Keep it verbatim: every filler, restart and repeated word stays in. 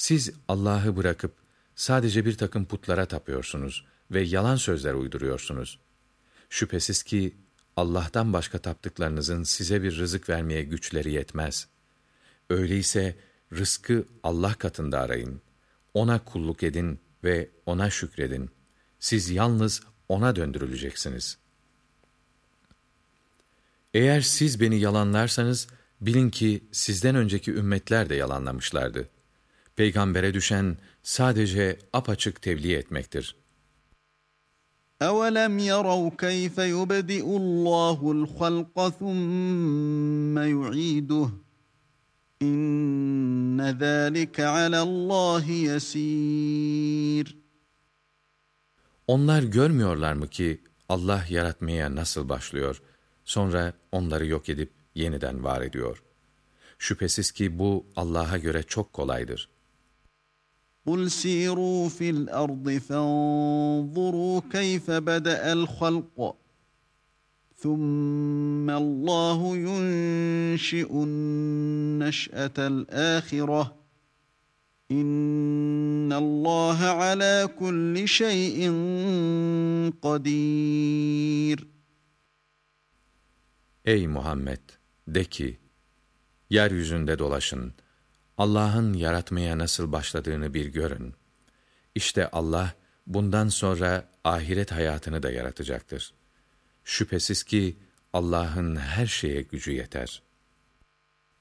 Siz Allah'ı bırakıp sadece bir takım putlara tapıyorsunuz ve yalan sözler uyduruyorsunuz. Şüphesiz ki Allah'tan başka taptıklarınızın size bir rızık vermeye güçleri yetmez. Öyleyse rızkı Allah katında arayın. Ona kulluk edin ve ona şükredin. Siz yalnız ona döndürüleceksiniz. Eğer siz beni yalanlarsanız, bilin ki sizden önceki ümmetler de yalanlamışlardı. Peygambere düşen sadece apaçık tebliğ etmektir. أَوَلَمْ يَرَوْا كَيْفَ يُبْدِئُ اللّٰهُ الْخَلْقَ ثُمَّ يُعِيدُهُ إِنَّ ذَٰلِكَ عَلَى اللّٰهِ يَسِيرٌ. Onlar görmüyorlar mı ki Allah yaratmaya nasıl başlıyor, sonra onları yok edip yeniden var ediyor. Şüphesiz ki bu Allah'a göre çok kolaydır. قُلْ سِيرُوا فِي الْأَرْضِ فَانظُرُوا كَيْفَ بَدَأَ الْخَلْقَ ثُمَّ اللّٰهُ يُنْشِئُ النَّشْأَةَ الْآخِرَةَ إِنَّ اللّٰهَ عَلَى كُلِّ شَيْءٍ قَدِيرٌ. Ey Muhammed! De ki, yeryüzünde dolaşın, Allah'ın yaratmaya nasıl başladığını bir görün. İşte Allah, bundan sonra ahiret hayatını da yaratacaktır. Şüphesiz ki Allah'ın her şeye gücü yeter.